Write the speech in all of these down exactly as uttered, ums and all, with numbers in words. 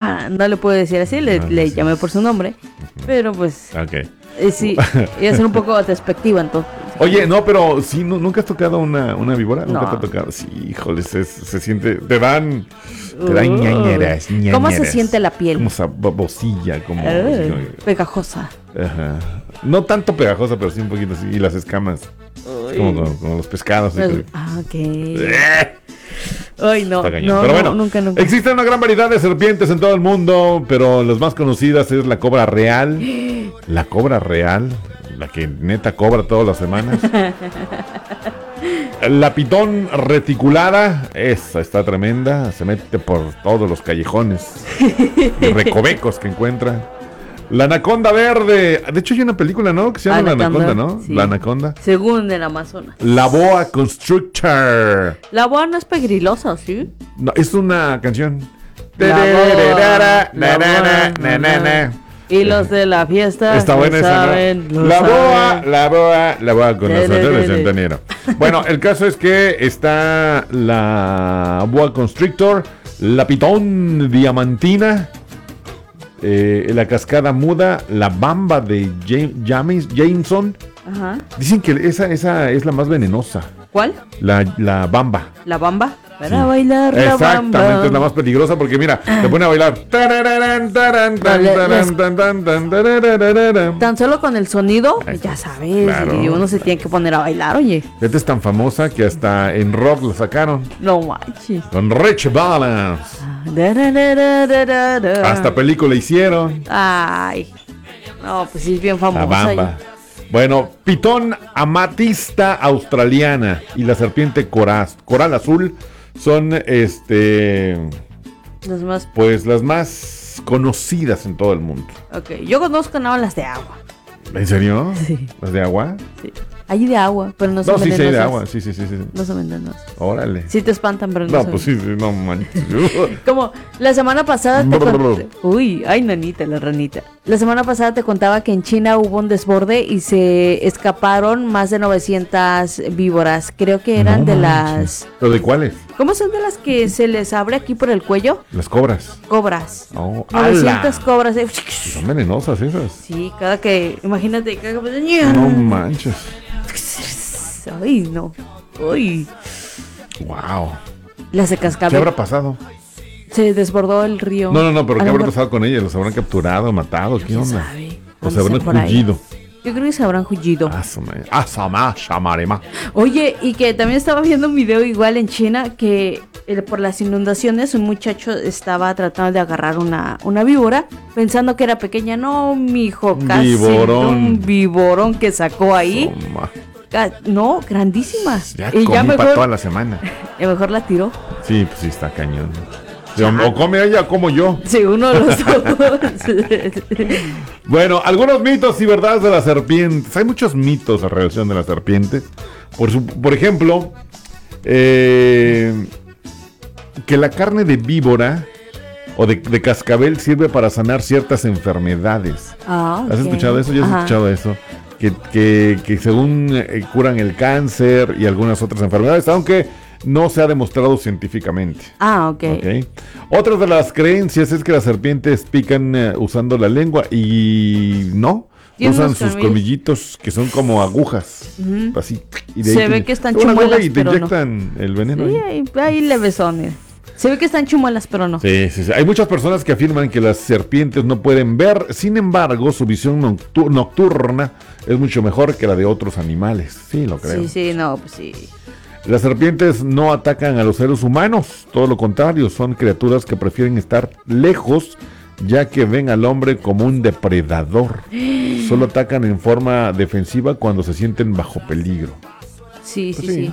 Ah, no le puedo decir así, le, No, le sí. llamé por su nombre. Pero pues, Ok. eh, sí, iba a ser un poco despectiva entonces. Oye, no, pero sí, ¿no- ¿nunca has tocado una, una víbora? ¿Nunca No. te ha tocado? Sí, híjole, se, se siente, te dan, te dan Uh. ñañeras, ¿Cómo se ñañeras. siente la piel? Como babosilla, como... Uh, pegajosa. Ajá. No tanto pegajosa, pero sí un poquito así. Y las escamas. Es como, como, como los pescados. así que- Ah, ok. ¡Eh! Ay, no, Está cañón. no, Pero no, bueno, nunca, nunca. existe una gran variedad de serpientes en todo el mundo, pero las más conocidas es la cobra real. La cobra real, la que neta cobra todas las semanas. La pitón reticulada, esa está tremenda, se mete por todos los callejones y recovecos que encuentra. La anaconda verde, de hecho hay una película, ¿no? Que se llama La Anaconda, Anaconda, ¿no? sí. La anaconda. Según el Amazonas. La boa constrictor. La boa no es pegrilosa, ¿sí? No, es una canción. La boa, la boa, Na, na, na. Y los de la fiesta Está lo buena esa, saben, ¿no? lo La saben. boa, la boa, la boa con Le, nosotros, le, el le, le. centenero. Bueno, el caso es que está la boa constrictor, la pitón diamantina, eh, la cascada muda, la bamba de James, James Jameson. Ajá. Dicen que esa, esa es la más venenosa, ¿Cuál? la, la bamba. La bamba. Para bailar la Exactamente, bamba. es la más peligrosa porque mira, te pone a bailar. Tarararán, taran, tan, Vale, taran, les- tan, tan, tan, tarararán. Tan solo con el sonido, Ay, ya sabes, claro. y uno se tiene que poner a bailar, oye. Esta es tan famosa que hasta en rock la sacaron. No manches. Con Rich Balance. Da, da, da, da, da, da, da. Hasta película hicieron. Ay. No, pues sí es bien famosa. La bamba. Bueno, pitón amatista australiana y la serpiente coraz, coral azul son este Las más. pues las más conocidas en todo el mundo. Ok, yo conozco nada más las de agua. ¿En serio? Sí. ¿Las de agua? Sí. Hay de agua, pero no son No, sí, sí, venenosas. de agua. Sí, sí, sí, sí. No son venenosas. Órale. Sí te espantan, pero no, No, son pues sí, sí, no manches. Como la semana pasada te Brr, conté. Uy, ay, nanita, la ranita. La semana pasada te contaba que en China hubo un desborde y se escaparon más de novecientas víboras. Creo que eran No de manches. las. ¿Pero de cuáles? ¿Cómo son de las que se les abre aquí por el cuello? Las cobras. Cobras. Oh, novecientas ¡ala! cobras. eh. Son venenosas esas. Sí, cada que. Imagínate, cada que. No manches. Ay, no. Uy. Wow. Las de ¿Qué cascabel. habrá pasado? Se desbordó el río. No, no, no, pero A ¿qué lo habrá mejor- pasado con ellas? ¿Los habrán capturado, matado? ¿Qué ¿Quién onda? sabe? ¿O Han se de habrán ser por ahí. fugido? Yo creo que se habrán fugido. Asama, asama, shamarema. Oye, y que también estaba viendo un video igual en China que eh, por las inundaciones un muchacho estaba tratando de agarrar una, una víbora pensando que era pequeña. No, mijo, casi Viborón. un viborón que sacó ahí. Soma. Ca- No, grandísima. Ya y comí ya para toda mejor, la semana. y mejor la tiró. Sí, pues sí, está cañón. Sí, o, o come ella o como yo. Sí, uno de los dos. Bueno, algunos mitos y verdades de las serpientes. Hay muchos mitos a relación de las serpientes. Por, su- por ejemplo, eh, que la carne de víbora o de, de cascabel sirve para sanar ciertas enfermedades. Ah, ¿Has ok. escuchado eso? Yo he Ajá. escuchado eso. Que, que, que según eh, curan el cáncer y algunas otras enfermedades, aunque no se ha demostrado científicamente. Ah, ok. ¿Ok? Otra de las creencias es que las serpientes pican eh, usando la lengua y no. Tienen Usan unos sus colmillos. colmillitos que son como agujas. Ujú. Así. Y de Se ahí ve te- que están te van a chimuelas, aguja y te pero no. inyectan el veneno. Sí, ahí. ahí, ahí levesones. Se ve que están chumuelas, pero no. Sí, sí, sí. Hay muchas personas que afirman que las serpientes no pueden ver, sin embargo, su visión noctu- nocturna es mucho mejor que la de otros animales. Sí, lo creo. Sí, sí, no, pues sí. Las serpientes no atacan a los seres humanos, todo lo contrario, son criaturas que prefieren estar lejos, ya que ven al hombre como un depredador. Solo atacan en forma defensiva cuando se sienten bajo peligro. Sí, sí, Pues sí. sí.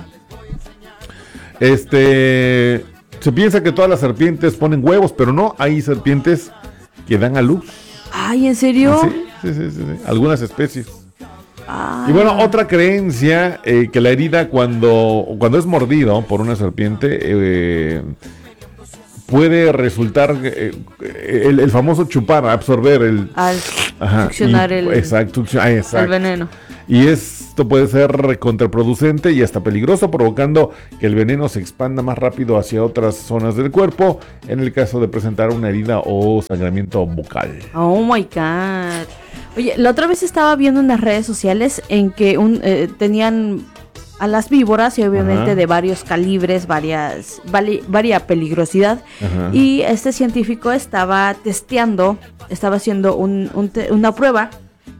Este, se piensa que todas las serpientes ponen huevos, pero no, hay serpientes que dan a luz. Ay, ¿en serio? Sí, sí, sí, sí, sí, algunas especies. Ah. Y bueno, otra creencia, eh, que la herida cuando, cuando es mordido por una serpiente, eh, puede resultar eh, el, el famoso chupar, absorber el... Al Ajá, succionar y- el, exacto, succion- ah, exacto. el veneno. Y es Esto puede ser contraproducente y hasta peligroso, provocando que el veneno se expanda más rápido hacia otras zonas del cuerpo, en el caso de presentar una herida o sangramiento bucal. Oh my God. Oye, la otra vez estaba viendo en las redes sociales en que un, eh, tenían a las víboras y obviamente, ajá, de varios calibres, varias, vali, varia peligrosidad. Ajá. Y este científico estaba testeando, estaba haciendo un, un te, una prueba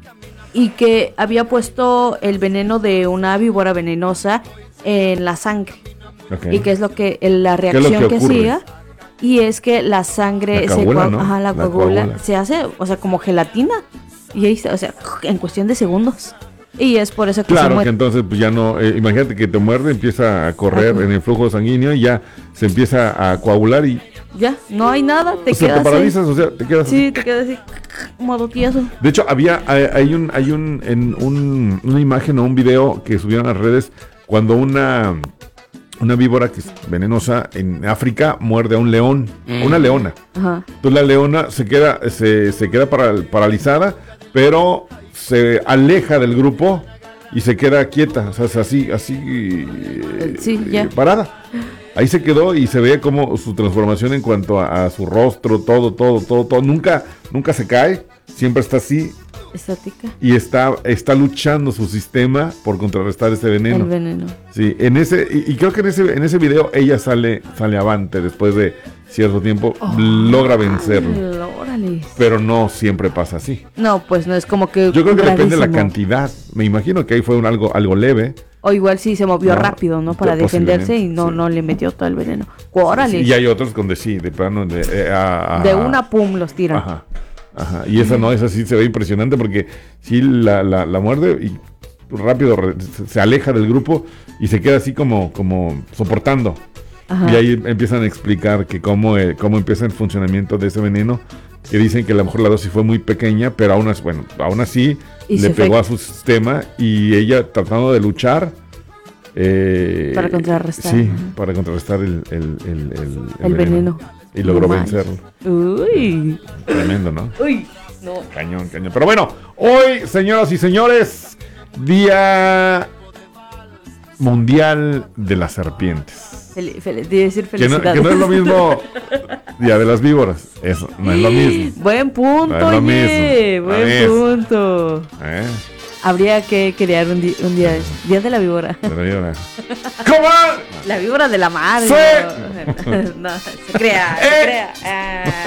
y que había puesto el veneno de una víbora venenosa en la sangre. Okay. Y que es lo que la reacción que, que hacía. Y es que la sangre la coagula, se ¿no? ajá, la, la coagula, coagula se hace, o sea, como gelatina. Y ahí, o sea, en cuestión de segundos. Y es por eso que claro, se muere. Que entonces pues ya no, eh, imagínate que te muerde, empieza a correr, ajá, en el flujo sanguíneo y ya se empieza a coagular y ya, no hay nada, te o sea, quedas te paralizas, así. O sea, te quedas sí, así. te quedas así, modo tieso. De hecho, había, hay, hay un, hay un, en un, una imagen o un video que subieron a las redes cuando una, una víbora que es venenosa en África muerde a un león, mm. una leona. Ajá. Entonces la leona se queda, se, se queda paral, paralizada, pero se aleja del grupo y se queda quieta, o sea, así, así sí, eh, ya. parada. Ahí se quedó y se ve como su transformación en cuanto a, a su rostro, todo, todo, todo, todo. Nunca, nunca se cae, siempre está así. Estática. Y está, está luchando su sistema por contrarrestar ese veneno. El veneno. Sí, en ese, y, y creo que en ese, en ese video ella sale, sale avante después de cierto tiempo, oh, logra vencerlo. Órale. Pero no siempre pasa así. No, pues no es como que. Yo creo que depende de la cantidad. Me imagino que ahí fue un algo, algo leve. O igual sí se movió no, rápido, ¿no? Para defenderse y no, sí. no le metió todo el veneno. ¡Órale! Sí, y hay otros donde sí, de plano. De, eh, a, a, de una pum los tiran. Ajá. Ajá. Y esa no, esa sí se ve impresionante porque sí la, la, la muerde y rápido re, se, se aleja del grupo y se queda así como, como soportando. Ajá. Y ahí empiezan a explicar que cómo, eh, cómo empieza el funcionamiento de ese veneno, que dicen que a lo mejor la dosis fue muy pequeña, pero aún así, bueno, aún así le pegó fue... a su sistema y ella tratando de luchar. Eh, para contrarrestar. Sí, ajá. para contrarrestar el, el, el, el, el, el veneno. veneno. Y logró no vencerlo. Uy. Tremendo, ¿no? Uy. No. Cañón, cañón. Pero bueno, hoy, señoras y señores, Día Mundial de las Serpientes. Fel- fel- de decir felicidades. Que no, que no es lo mismo Día de las Víboras. Eso, no es lo mismo. Buen punto, no es lo oye. Mismo. Buen es. punto. ¿Eh? Habría que crear un, di- un día de Día de la Víbora. De la víbora. ¿Cómo? La víbora de la madre. Sí. No, no, se crea, se crea. Ah.